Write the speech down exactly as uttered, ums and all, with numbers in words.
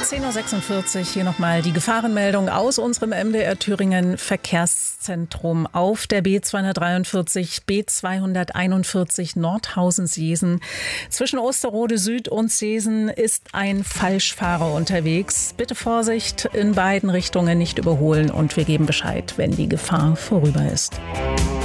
zehn Uhr sechsundvierzig, hier nochmal die Gefahrenmeldung aus unserem M D R Thüringen Verkehrszentrum auf der B zweihundertdreiundvierzig, B zweihunderteinundvierzig Nordhausen-Seesen. Zwischen Osterode Süd und Seesen ist ein Falschfahrer unterwegs. Bitte Vorsicht, in beiden Richtungen nicht überholen und wir geben Bescheid, wenn die Gefahr vorüber ist.